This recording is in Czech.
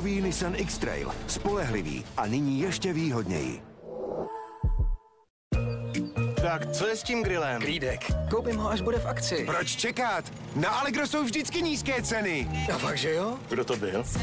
Nový Nissan X-Trail. Spolehlivý a nyní ještě výhodněji. Tak, co je s tím grillem? Klídek. Koupím ho, až bude v akci. Proč čekat? Na Allegro jsou vždycky nízké ceny. A fakt, že jo? Kdo to byl?